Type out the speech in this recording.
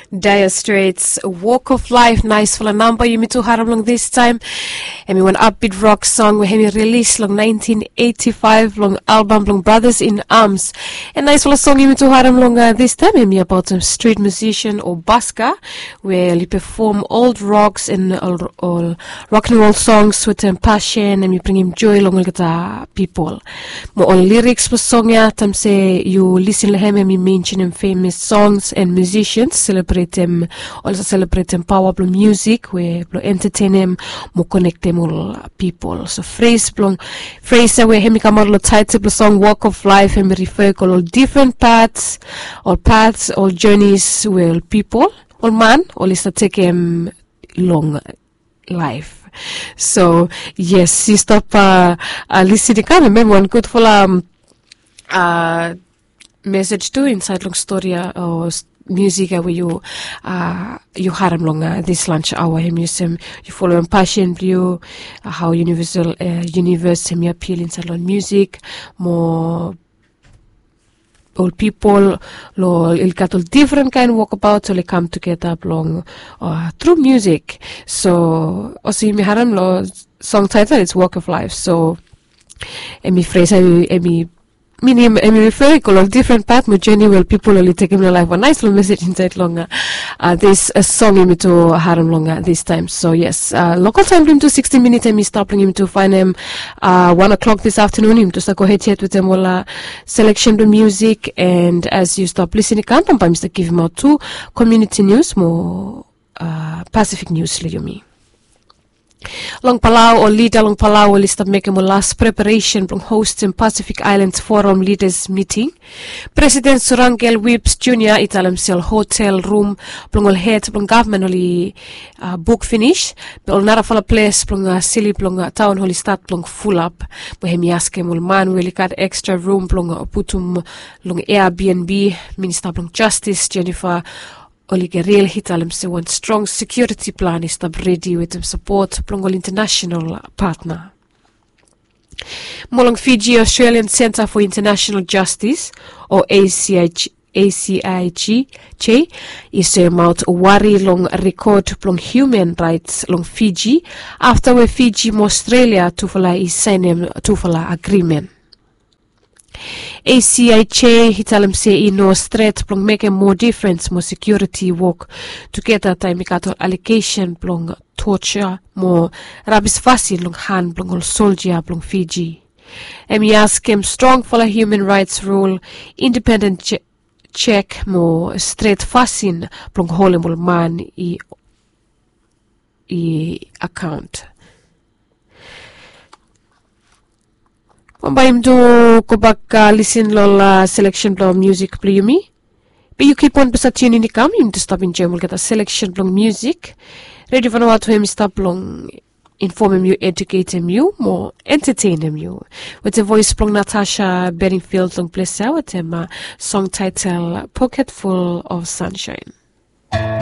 Dire Straits, Walk of Life, nice for a number. You to haram long this time. And we one upbeat rock song we have released long 1985 long album long Brothers in Arms. And nice for a song you to haram long this time. And about a street musician or busker where you perform old rocks and all rock and roll songs with passion and you bring him joy along with the people. More on lyrics for song ya tam say you listen to him and you mention him famous songs and musicians celebrate them, also celebrate them powerful music where entertain them, more connect them all people. So phrase where him come out title song Walk of Life and refer to all different paths, all journeys where people, all man, all is to take him long life. So yes, you stop listening. I remember one good full message too inside long story or music where you haram long this lunch hour him you follow and passion view how universe him appeal inside long music more all people il got all different kind of walkabout so they come together along through music. So also him haram lo song title is Walk of Life. So emi phrase emi meaning I refer to all different path my journey where people only take him life. A nice little message inside longer this song him to haram longer this time. So yes, local time him to 60 minutes and me stopping him to find him 1 o'clock this afternoon him to go ahead chat with him all selection the music. And as you stop listening can't sometimes give him out 2 community news more Pacific news me. Long Palau or leader Long Palau will start making a last preparation from hosting Pacific Islands Forum Leaders Meeting. President Surangel Whips Jr. italam sel hotel room plong head plong government only book finish. But nara fala place plong silly plong town holy start plong full up. Bohemi ask him man will got extra room plong putum long Airbnb Minister plong Justice Jennifer Olige real hitalam se one strong security plan is ready with them support plongol international partner. Molong Fiji Australian Centre for International Justice or ACIG is a mount worry long record plong human rights long Fiji after we Fiji Australia to follow is sign to follow agreement. ACIJ hitalam say no threat plong make a more difference more security work together time ikato allegation plong torture more rabis fasin long han plong all soldier plong Fiji. Emi ask him strong for a human rights rule independent check more straight fasin plong holemul man I account. Pambayim do ko back listen lola selection blog music play me. But you keep on besat yun ni kam yun to stop in German get a selection blog music. Ready for what him stop long inform him you educate him you more entertain him you. With the voice blog Natasha Bedingfield long place out with him song title Pocket Full of Sunshine.